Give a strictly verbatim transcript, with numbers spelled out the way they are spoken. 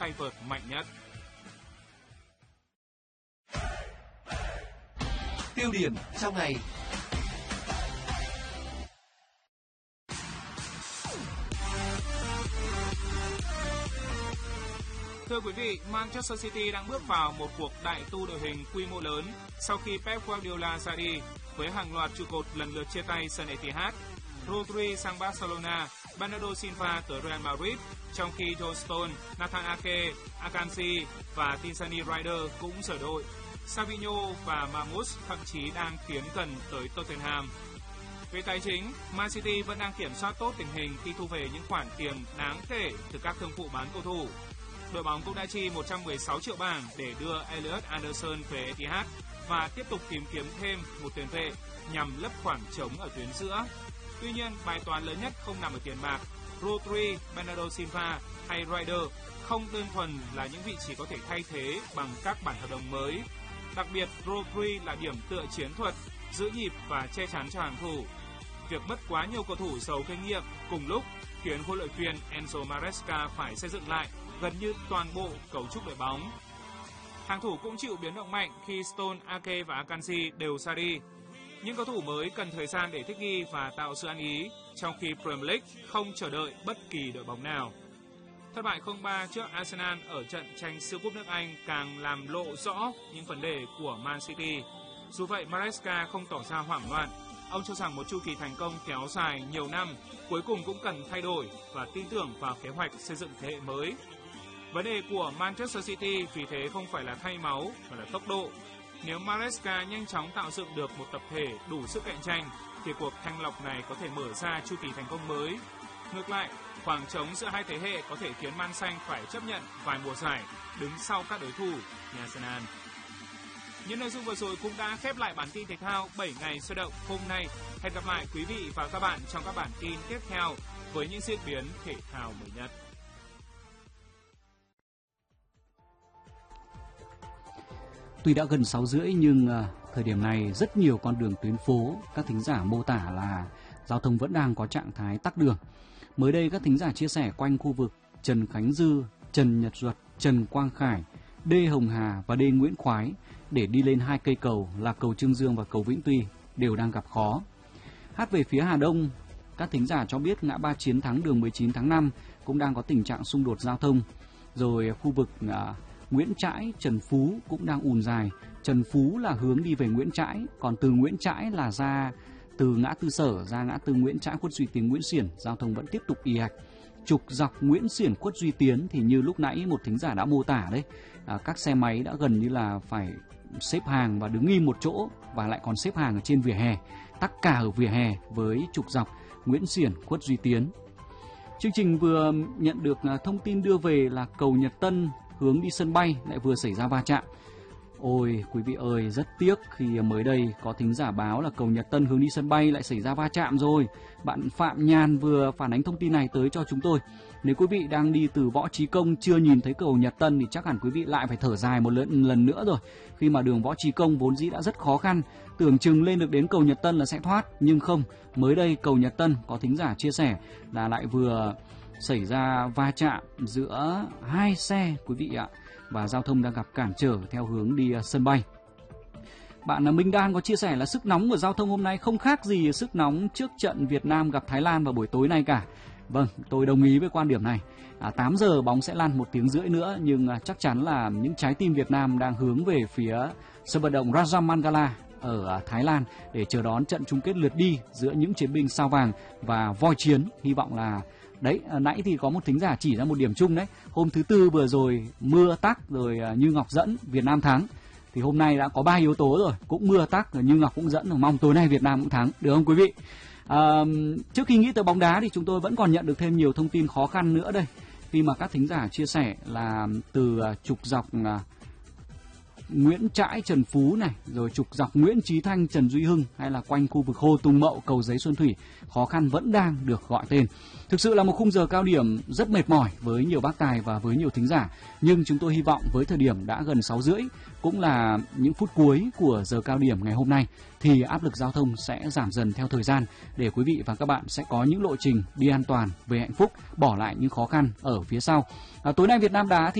tay vợt mạnh nhất. Tiêu điểm trong ngày. Thưa quý vị, Manchester City đang bước vào một cuộc đại tu đội hình quy mô lớn sau khi Pep Guardiola ra đi với hàng loạt trụ cột lần lượt chia tay sân Etihad. Rodri sang Barcelona, Bernardo Silva tới Real Madrid, trong khi John Stones, Nathan Ake, Akanji và Tinsani Ryder cũng rời đội. Savinho và Mamouche thậm chí đang tiến gần tới Tottenham. Về tài chính, Man City vẫn đang kiểm soát tốt tình hình khi thu về những khoản tiền đáng kể từ các thương vụ bán cầu thủ. Đội bóng cũng đã chi một trăm mười sáu triệu bảng để đưa Elliot Anderson về Etihad và tiếp tục tìm kiếm thêm một tiền vệ nhằm lấp khoảng trống ở tuyến giữa. Tuy nhiên, bài toán lớn nhất không nằm ở tiền bạc. Rodri, Bernardo Silva hay Ryder không đơn thuần là những vị trí có thể thay thế bằng các bản hợp đồng mới. Đặc biệt, Rodri là điểm tựa chiến thuật, giữ nhịp và che chắn cho hàng thủ. Việc mất quá nhiều cầu thủ giàu kinh nghiệm cùng lúc khiến huấn luyện viên Enzo Maresca phải xây dựng lại gần như toàn bộ cấu trúc đội bóng. Hàng thủ cũng chịu biến động mạnh khi Stones, Ake và Akanji đều ra đi. Những cầu thủ mới cần thời gian để thích nghi và tạo sự ăn ý, trong khi Premier League không chờ đợi bất kỳ đội bóng nào. Thất bại không ba trước Arsenal ở trận tranh siêu cúp nước Anh càng làm lộ rõ những vấn đề của Man City. Dù vậy, Maresca không tỏ ra hoảng loạn. Ông cho rằng một chu kỳ thành công kéo dài nhiều năm cuối cùng cũng cần thay đổi và tin tưởng vào kế hoạch xây dựng thế hệ mới. Vấn đề của Manchester City vì thế không phải là thay máu mà là tốc độ. Nếu Maresca nhanh chóng tạo dựng được một tập thể đủ sức cạnh tranh thì cuộc thanh lọc này có thể mở ra chu kỳ thành công mới. Ngược lại, khoảng trống giữa hai thế hệ có thể khiến Man Xanh phải chấp nhận vài mùa giải đứng sau các đối thủ như Arsenal. Những nội dung vừa rồi cũng đã khép lại bản tin thể thao bảy ngày sôi động hôm nay. Hẹn gặp lại quý vị và các bạn trong các bản tin tiếp theo với những diễn biến thể thao mới nhất. Tuy đã gần sáu rưỡi nhưng uh, thời điểm này rất nhiều con đường tuyến phố các thính giả mô tả là giao thông vẫn đang có trạng thái tắc đường. Mới đây các thính giả chia sẻ quanh khu vực Trần Khánh Dư, Trần Nhật Duật, Trần Quang Khải, D Hồng Hà và D Nguyễn Khoái để đi lên hai cây cầu là cầu Trương Dương và cầu Vĩnh Tuy đều đang gặp khó. Hát về phía Hà Đông, các thính giả cho biết ngã ba Chiến Thắng đường mười chín tháng năm cũng đang có tình trạng xung đột giao thông. Rồi khu vực uh, Nguyễn Trãi, Trần Phú cũng đang ùn dài. Trần Phú là hướng đi về Nguyễn Trãi, còn từ Nguyễn Trãi là ra từ ngã tư Sở ra ngã tư Nguyễn Trãi, Khuất Duy Tiến, Nguyễn Xiển, giao thông vẫn tiếp tục ì ạch. Trục dọc Nguyễn Xiển, Khuất Duy Tiến thì như lúc nãy một thính giả đã mô tả đấy, à, các xe máy đã gần như là phải xếp hàng và đứng im một chỗ và lại còn xếp hàng ở trên vỉa hè, tắc cả ở vỉa hè với trục dọc Nguyễn Xiển, Khuất Duy Tiến. Chương trình vừa nhận được thông tin đưa về là cầu Nhật Tân hướng đi sân bay lại vừa xảy ra va chạm. Ôi quý vị ơi, rất tiếc khi mới đây có thính giả báo là cầu Nhật Tân hướng đi sân bay lại xảy ra va chạm rồi. Bạn Phạm Nhàn vừa phản ánh thông tin này tới cho chúng tôi. Nếu quý vị đang đi từ Võ Trí Công chưa nhìn thấy cầu Nhật Tân thì chắc hẳn quý vị lại phải thở dài một lần, lần nữa rồi. Khi mà đường Võ Trí Công vốn dĩ đã rất khó khăn, tưởng chừng lên được đến cầu Nhật Tân là sẽ thoát, nhưng không. Mới đây cầu Nhật Tân có thính giả chia sẻ là lại vừa xảy ra va chạm giữa hai xe quý vị ạ, và giao thông đang gặp cản trở theo hướng đi sân bay. Bạn Minh Đan có chia sẻ là sức nóng của giao thông hôm nay không khác gì sức nóng trước trận Việt Nam gặp Thái Lan vào buổi tối nay cả. Vâng, tôi đồng ý với quan điểm này. À, tám giờ bóng sẽ lăn một tiếng rưỡi nữa, nhưng chắc chắn là những trái tim Việt Nam đang hướng về phía sân vận động Raja Mangala ở Thái Lan để chờ đón trận chung kết lượt đi giữa những chiến binh sao vàng và voi chiến. Hy vọng là đấy, nãy thì có một thính giả chỉ ra một điểm chung đấy. Hôm thứ Tư vừa rồi mưa tắc rồi Như Ngọc dẫn, Việt Nam thắng. Thì hôm nay đã có ba yếu tố rồi, cũng mưa tắc rồi Như Ngọc cũng dẫn, rồi mong tối nay Việt Nam cũng thắng, được không quý vị? À, trước khi nghĩ tới bóng đá thì chúng tôi vẫn còn nhận được thêm nhiều thông tin khó khăn nữa đây. Khi mà các thính giả chia sẻ là từ trục dọc Nguyễn Trãi, Trần Phú này, rồi trục dọc Nguyễn Chí Thanh, Trần Duy Hưng hay là quanh khu vực Hồ Tùng Mậu, cầu Giấy Xuân Thủy, khó khăn vẫn đang được gọi tên. Thực sự là một khung giờ cao điểm rất mệt mỏi với nhiều bác tài và với nhiều thính giả, nhưng chúng tôi hy vọng với thời điểm đã gần sáu rưỡi, cũng là những phút cuối của giờ cao điểm ngày hôm nay, thì áp lực giao thông sẽ giảm dần theo thời gian để quý vị và các bạn sẽ có những lộ trình đi an toàn về hạnh phúc, bỏ lại những khó khăn ở phía sau. À, tối nay Việt Nam đá thì